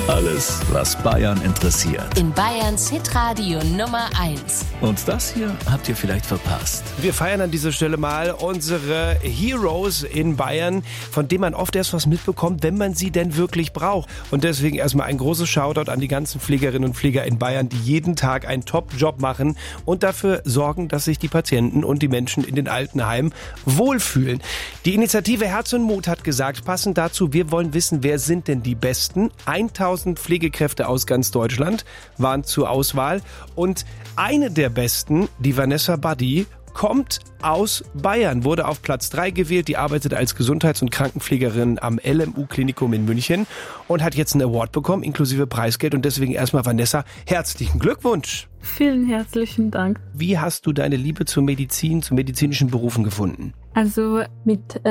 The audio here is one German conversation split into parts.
Alles, was Bayern interessiert. In Bayerns Hitradio Nummer 1. Und das hier habt ihr vielleicht verpasst. Wir feiern an dieser Stelle mal unsere Heroes in Bayern, von denen man oft erst was mitbekommt, wenn man sie denn wirklich braucht. Und deswegen erstmal ein großes Shoutout an die ganzen Pflegerinnen und Pfleger in Bayern, die jeden Tag einen Top-Job machen und dafür sorgen, dass sich die Patienten und die Menschen in den Altenheimen wohlfühlen. Die Initiative Herz und Mut hat gesagt, passend dazu, wir wollen wissen, wer sind denn die Besten? 1000 Pflegekräfte aus ganz Deutschland waren zur Auswahl und eine der Besten, die Vanessa Buddy, kommt aus Bayern, wurde auf Platz 3 gewählt. Die arbeitet als Gesundheits- und Krankenpflegerin am LMU-Klinikum in München und hat jetzt einen Award bekommen, inklusive Preisgeld. Und deswegen erstmal, Vanessa, herzlichen Glückwunsch. Vielen herzlichen Dank. Wie hast du deine Liebe zur Medizin, zu medizinischen Berufen gefunden? Also mit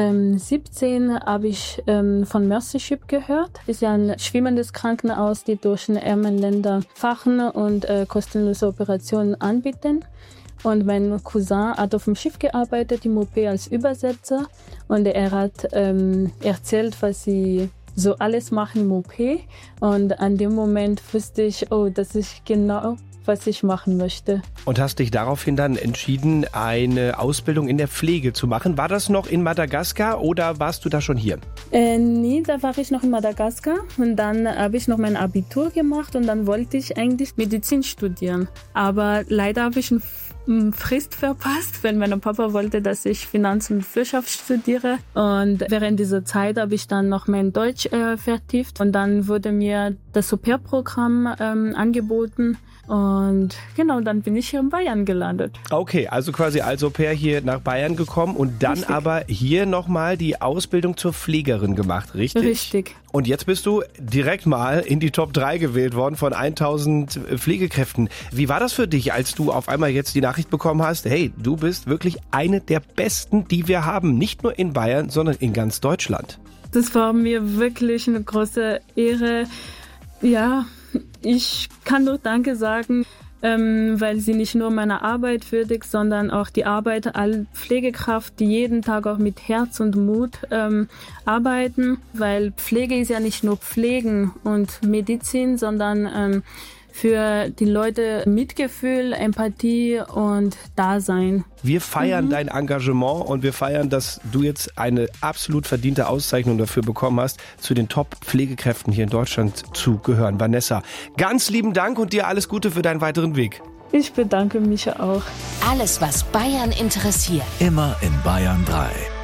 17 habe ich von Mercyship gehört. Das ist ja ein schwimmendes Krankenhaus, die durch den ärmeren Länder fahren und kostenlose Operationen anbieten. Und mein Cousin hat auf dem Schiff gearbeitet, im OP als Übersetzer. Und er hat erzählt, was sie so alles machen im OP. Und an dem Moment wusste ich, das ist genau, was ich machen möchte. Und hast dich daraufhin dann entschieden, eine Ausbildung in der Pflege zu machen. War das noch in Madagaskar oder warst du da schon hier? Nee, da war ich noch in Madagaskar. Und dann habe ich noch mein Abitur gemacht und dann wollte ich eigentlich Medizin studieren. Aber leider habe ich eine Frist verpasst, weil mein Papa wollte, dass ich Finanz- und Wirtschaft studiere. Und während dieser Zeit habe ich dann noch mein Deutsch vertieft. Und dann wurde mir das Au-pair-Programm angeboten. Und genau, dann bin ich hier in Bayern gelandet. Okay, also quasi als Au-pair hier nach Bayern gekommen und dann Richtig. aber hier nochmal die Ausbildung zur Pflegerin gemacht, richtig? Richtig. Und jetzt bist du direkt mal in die Top 3 gewählt worden von 1000 Pflegekräften. Wie war das für dich, als du auf einmal jetzt die Nachricht bekommen hast, hey, du bist wirklich eine der Besten, die wir haben, nicht nur in Bayern, sondern in ganz Deutschland? Das war mir wirklich eine große Ehre. Ja, ich kann nur Danke sagen, weil sie nicht nur meine Arbeit würdigt, sondern auch die Arbeit aller Pflegekraft, die jeden Tag auch mit Herz und Mut arbeiten, weil Pflege ist ja nicht nur Pflegen und Medizin, sondern für die Leute Mitgefühl, Empathie und Dasein. Wir feiern dein Engagement und wir feiern, dass du jetzt eine absolut verdiente Auszeichnung dafür bekommen hast, zu den Top-Pflegekräften hier in Deutschland zu gehören. Vanessa, ganz lieben Dank und dir alles Gute für deinen weiteren Weg. Ich bedanke mich auch. Alles, was Bayern interessiert. Immer in Bayern 3.